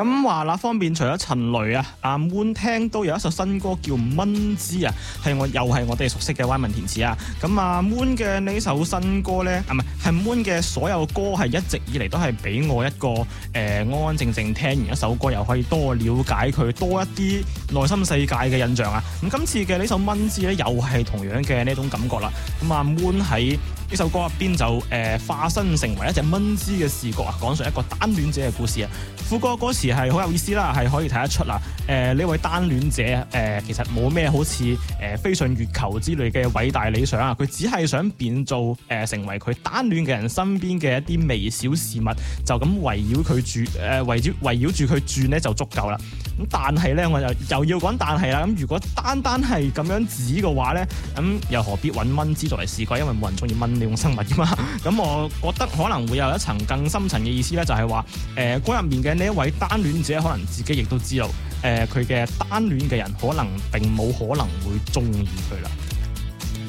咁話啦方面，除咗陳雷啊，阿 Moon 聽都有一首新歌叫《蚊枝》啊，又係我哋熟悉嘅歪文填詞啊。咁啊 Moon 嘅呢首新歌咧，係 Moon 嘅所有歌係一直以嚟都係俾我一個安安靜靜聽完一首歌，又可以多了解佢多一啲內心世界嘅印象啊。咁今次嘅呢首《蚊枝》咧，又係同樣嘅呢種感覺啦。咁啊 Moon 喺呢首歌入邊就化身成為一隻蚊枝嘅視角啊，講述一個單戀者嘅故事啊。副歌歌詞係好有意思啦，係可以睇得出啦。呢位單戀者其實冇咩好似飛上月球之類嘅偉大理想啊，佢只係想變做成為佢單戀嘅人身邊嘅一啲微小事物，就咁圍繞佢住圍繞住佢轉咧就足夠啦。咁但係咧，我又要講但係啦。咁如果單係咁樣指嘅話咧，咁又何必揾蚊枝作為視角？因為冇人中意蚊呢種生物噶嘛。咁我覺得可能會有一層更深層嘅意思咧，就係話歌入面嘅呢一位單戀者，可能自己亦都知道佢嘅單戀嘅人可能並冇可能會中意佢啦。